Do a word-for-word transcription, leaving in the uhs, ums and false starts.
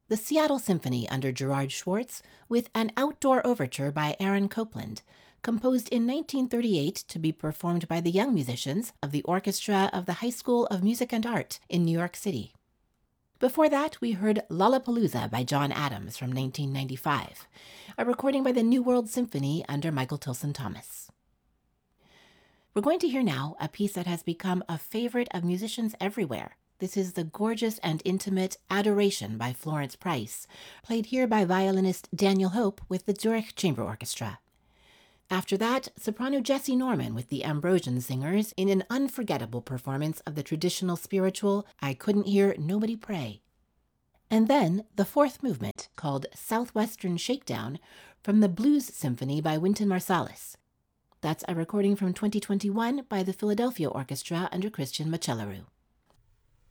the Seattle Symphony under Gerard Schwartz with an outdoor overture by Aaron Copland, composed in nineteen thirty-eight to be performed by the young musicians of the Orchestra of the High School of Music and Art in New York City. Before that, we heard Lollapalooza by John Adams from nineteen ninety-five, a recording by the New World Symphony under Michael Tilson Thomas. We're going to hear now a piece that has become a favorite of musicians everywhere. This is the gorgeous and intimate Adoration by Florence Price, played here by violinist Daniel Hope with the Zurich Chamber Orchestra. After that, soprano Jessie Norman with the Ambrosian Singers in an unforgettable performance of the traditional spiritual I Couldn't Hear Nobody Pray. And then the fourth movement, called Southwestern Shakedown, from the Blues Symphony by Wynton Marsalis. That's a recording from twenty twenty-one by the Philadelphia Orchestra under Christian Macellaro.